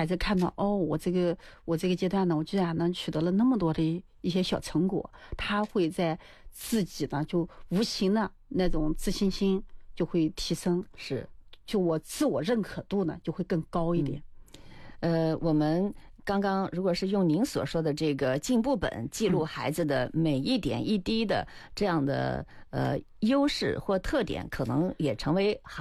孩子看到我这个阶段呢，我居然能取得了那么多的一些小成果，他会在自己呢就无形的那种自信心就会提升， 是， 就我自我认可度呢就会更高一点。 我们刚刚如果是用您所说的这个进步本记录孩子的每一点一滴的这样的优势或特点，可能也成为